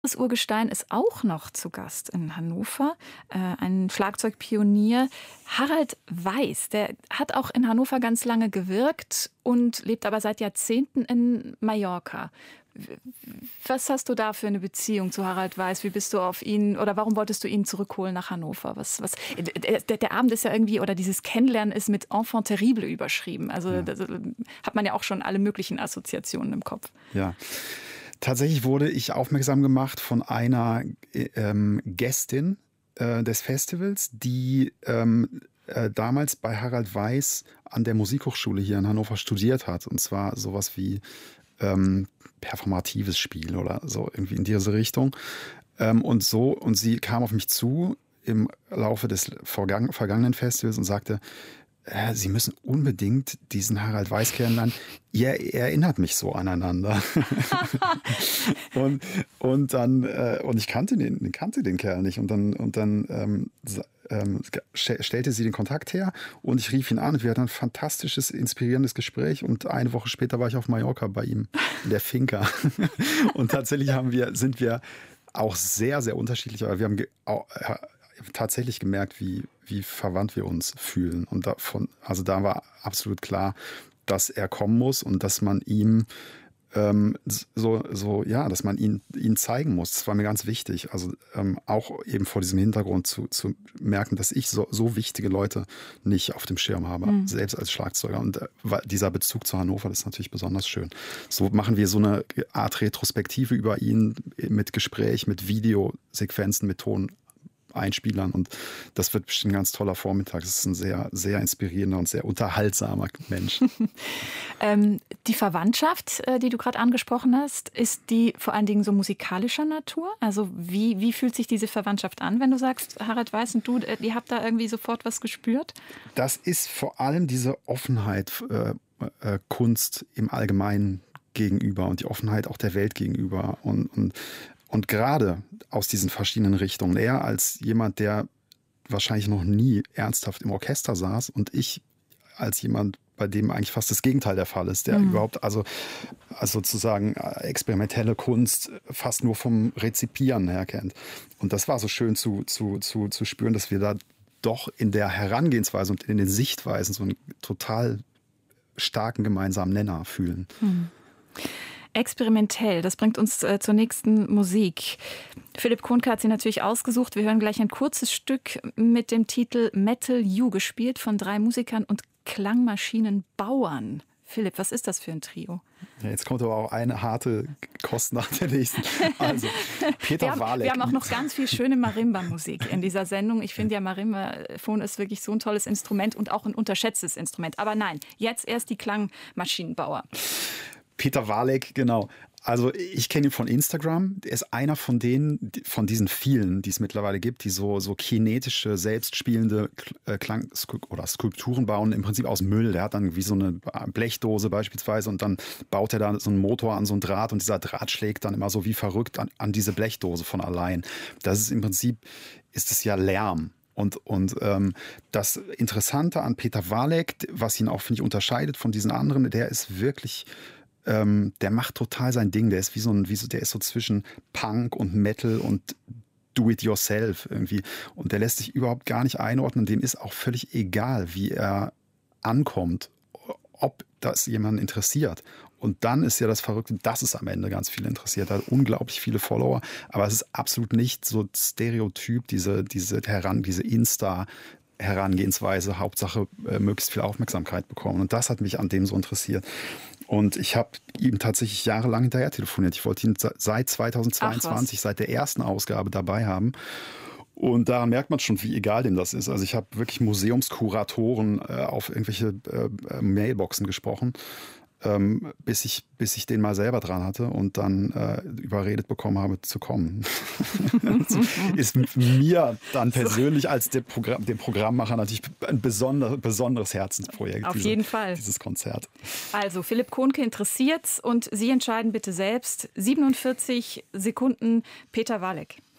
Das Urgestein ist auch noch zu Gast in Hannover, ein Schlagzeugpionier. Harald Weiß, der hat auch in Hannover ganz lange gewirkt und lebt aber seit Jahrzehnten in Mallorca. Was hast du da für eine Beziehung zu Harald Weiß? Wie bist du auf ihn oder warum wolltest du ihn zurückholen nach Hannover? Der Abend ist ja irgendwie, oder dieses Kennenlernen ist mit Enfant terrible überschrieben. Also Ja. da hat man ja auch schon alle möglichen Assoziationen im Kopf. Ja. Tatsächlich wurde ich aufmerksam gemacht von einer Gästin des Festivals, die damals bei Harald Weiß an der Musikhochschule hier in Hannover studiert hat. Und zwar sowas wie performatives Spiel oder so irgendwie in diese Richtung. Und sie kam auf mich zu im Laufe des vergangenen Festivals und sagte, Sie müssen unbedingt diesen Harald Weiß kennenlernen. Ihr erinnert mich so aneinander. und ich kannte den Kerl nicht. Und dann stellte sie den Kontakt her und ich rief ihn an. Und wir hatten ein fantastisches, inspirierendes Gespräch. Und eine Woche später war ich auf Mallorca bei ihm in der Finca. Und tatsächlich sind wir auch sehr, sehr unterschiedlich. Aber wir haben tatsächlich gemerkt, wie verwandt wir uns fühlen. Und da war absolut klar, dass er kommen muss und dass man ihm dass man ihn zeigen muss. Das war mir ganz wichtig. Also auch eben vor diesem Hintergrund zu merken, dass ich so wichtige Leute nicht auf dem Schirm habe, selbst als Schlagzeuger. Und dieser Bezug zu Hannover, das ist natürlich besonders schön. So machen wir so eine Art Retrospektive über ihn mit Gespräch, mit Videosequenzen, mit Toneinspielern und das wird bestimmt ein ganz toller Vormittag. Das ist ein sehr, sehr inspirierender und sehr unterhaltsamer Mensch. Die Verwandtschaft, die du gerade angesprochen hast, ist die vor allen Dingen so musikalischer Natur? Also wie fühlt sich diese Verwandtschaft an, wenn du sagst, Harald Weiß und du, ihr habt da irgendwie sofort was gespürt? Das ist vor allem diese Offenheit, Kunst im Allgemeinen gegenüber und die Offenheit auch der Welt gegenüber und gerade aus diesen verschiedenen Richtungen. Er als jemand, der wahrscheinlich noch nie ernsthaft im Orchester saß und ich als jemand, bei dem eigentlich fast das Gegenteil der Fall ist, der überhaupt also sozusagen experimentelle Kunst fast nur vom Rezipieren her kennt. Und das war so schön zu spüren, dass wir da doch in der Herangehensweise und in den Sichtweisen so einen total starken gemeinsamen Nenner fühlen. Experimentell, das bringt uns zur nächsten Musik. Philipp Kuhnke hat sie natürlich ausgesucht. Wir hören gleich ein kurzes Stück mit dem Titel Metal You, gespielt von 3 Musikern und Klangmaschinenbauern. Philipp, was ist das für ein Trio? Ja, jetzt kommt aber auch eine harte Kost nach der nächsten. Also, Peter Walek. Wir haben auch noch ganz viel schöne Marimba-Musik in dieser Sendung. Ich finde ja, Marimbaphon ist wirklich so ein tolles Instrument und auch ein unterschätztes Instrument. Aber nein, jetzt erst die Klangmaschinenbauer. Peter Walek, genau. Also ich kenne ihn von Instagram. Er ist einer von diesen vielen, die es mittlerweile gibt, die so kinetische, selbstspielende Skulpturen bauen, im Prinzip aus Müll. Der hat dann wie so eine Blechdose beispielsweise und dann baut er da so einen Motor an so einen Draht und dieser Draht schlägt dann immer so wie verrückt an diese Blechdose von allein. Das ist im Prinzip, ist es ja Lärm. Und das Interessante an Peter Walek, was ihn auch, finde ich, unterscheidet von diesen anderen, der ist wirklich... der macht total sein Ding. Der ist der ist so zwischen Punk und Metal und Do-it-yourself irgendwie. Und der lässt sich überhaupt gar nicht einordnen. Dem ist auch völlig egal, wie er ankommt, ob das jemanden interessiert. Und dann ist ja das Verrückte, dass es am Ende ganz viele interessiert. Er hat unglaublich viele Follower, aber es ist absolut nicht so Stereotyp, diese Insta- Herangehensweise, Hauptsache möglichst viel Aufmerksamkeit bekommen. Und das hat mich an dem so interessiert. Und ich habe ihm tatsächlich jahrelang hinterher telefoniert. Ich wollte ihn seit 2022, seit der ersten Ausgabe dabei haben. Und daran merkt man schon, wie egal dem das ist. Also ich habe wirklich Museumskuratoren auf irgendwelche Mailboxen gesprochen, bis ich den mal selber dran hatte und dann überredet bekommen habe, zu kommen. Ist mir dann persönlich als dem Programmmacher natürlich ein besonderes Herzensprojekt. Auf jeden Fall. Dieses Konzert. Also Philipp Kuhnke interessiert's und Sie entscheiden bitte selbst. 47 Sekunden, Peter Walek.